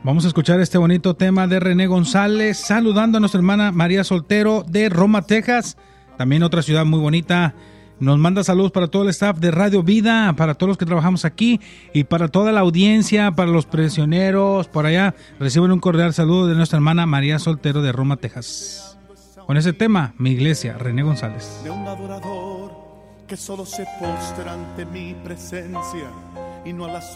Vamos a escuchar este bonito tema de René González, saludando a nuestra hermana María Soltero de Roma, Texas, también otra ciudad muy bonita. Nos manda saludos para todo el staff de Radio Vida, para todos los que trabajamos aquí y para toda la audiencia, para los prisioneros por allá. Reciben un cordial saludo de nuestra hermana María Soltero de Roma, Texas. Con ese tema, mi iglesia, René González. De un adorador que solo se postra ante mi presencia y no a las